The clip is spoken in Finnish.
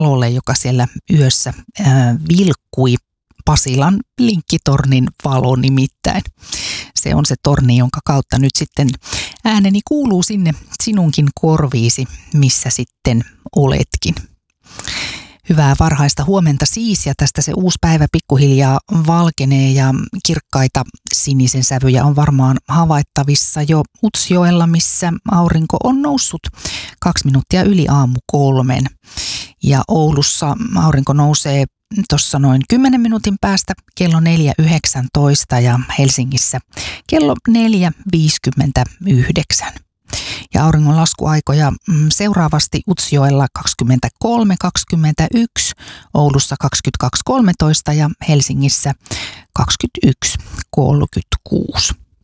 valolle, joka siellä yössä vilkkui. Pasilan linkkitornin valo nimittäin. Se on se torni, jonka kautta nyt sitten ääneni kuuluu sinne sinunkin korviisi, missä sitten oletkin. Hyvää varhaista huomenta siis, ja tästä se uusi päivä pikkuhiljaa valkenee ja kirkkaita sinisen sävyjä on varmaan havaittavissa jo Utsjoella, missä aurinko on noussut 2 minuuttia yli 3:00. Ja Oulussa aurinko nousee tuossa noin 10 minuutin päästä kello 4.19 ja Helsingissä kello 4.59. Ja auringon laskuaikoja seuraavasti Utsjoella 23.21, Oulussa 22.13 ja Helsingissä 21.36.